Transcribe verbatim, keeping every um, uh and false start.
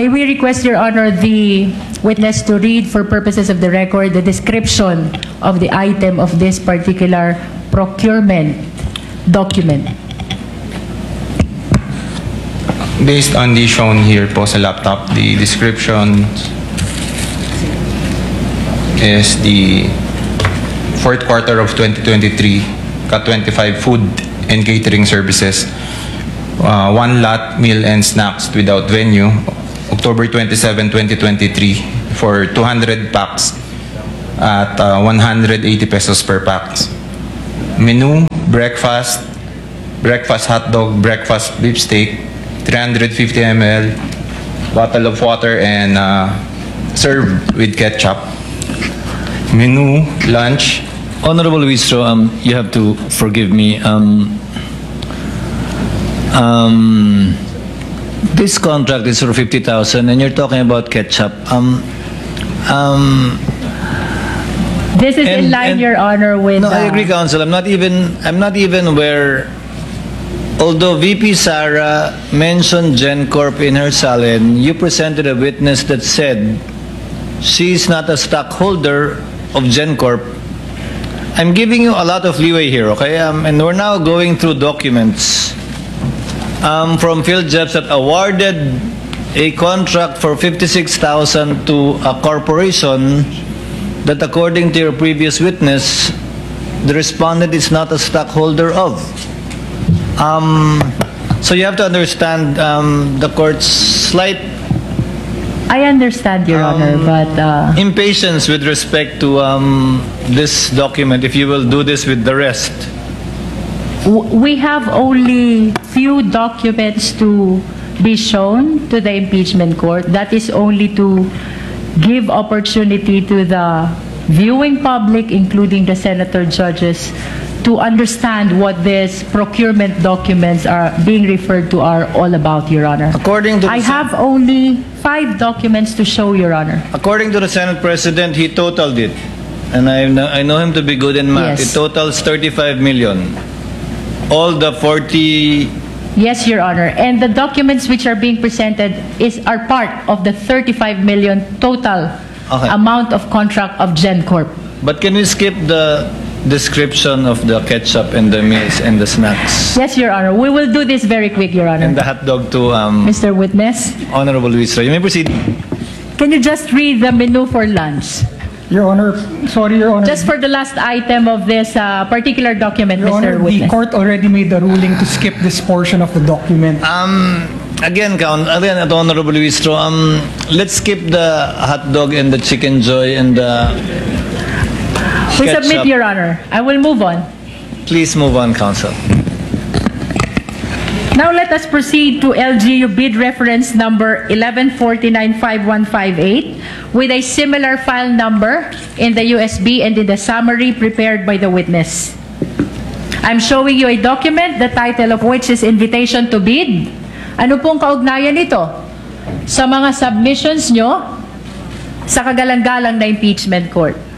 may we request, Your Honor, the witness to read for purposes of the record the description of the item of this particular procurement document. Based on the shown here po sa laptop, the description is the fourth quarter of twenty twenty-three, K twenty-five food and catering services. Uh, one lot meal and snacks without venue, October twenty-seventh, twenty twenty-three, for two hundred packs at uh, one hundred eighty pesos per packs. Menu, breakfast, breakfast hot dog, breakfast beef steak, three hundred fifty milliliters, bottle of water, and uh, served with ketchup. Menu, lunch. Honorable Wistro, um, you have to forgive me. Um, um, this contract is for fifty thousand, and you're talking about ketchup. Um, um, This is And- in line, and- Your Honor, with... no, I uh, agree, Counsel. I'm not even. I'm not even aware. Although V P Sara mentioned GenCorp in her salin, you presented a witness that said she's not a stockholder of GenCorp. I'm giving you a lot of leeway here, okay? Um, and we're now going through documents um, from PhilJeps that awarded a contract for fifty-six thousand to a corporation that, according to your previous witness, the respondent is not a stockholder of. Um, so you have to understand um, the court's slight I understand, Your Honor, Um, but... Uh, impatience with respect to um, this document, if you will do this with the rest. w- we have only few documents to be shown to the impeachment court. That is only to give opportunity to the viewing public, including the senator judges, to understand what these procurement documents are being referred to are all about, Your Honor. According to the I Sen- have only five documents to show, Your Honor. According to the Senate President, he totaled it. And I know, I know him to be good in math. Yes. It totals thirty-five million. All the forty... Yes, Your Honor. And the documents which are being presented is are part of the thirty-five million total Okay. amount of contract of GenCorp. But can we skip the description of the ketchup and the meals and the snacks? Yes, Your Honor. We will do this very quick, Your And Honor. the hot dog to um, Mister Witness, Honorable Luisra. You may proceed. can you just read the menu for lunch? Your Honor, sorry, Your Honor. Just for the last item of this uh, particular document, Your Mister Honor, the Witness. court already made the ruling to skip this portion of the document. Um, again, Count, again, at Honorable Luistro, um, let's skip the hot dog and the chicken joy and the We submit, ketchup. Your Honor. I will move on. Please move on, Counsel. Now let us proceed to L G U bid reference number eleven forty-nine five one five eight with a similar file number in the U S B and in the summary prepared by the witness. I'm showing you a document, the title of which is Invitation to Bid. Ano pong kaugnayan nito sa mga submissions nyo sa kagalang-galang na impeachment court?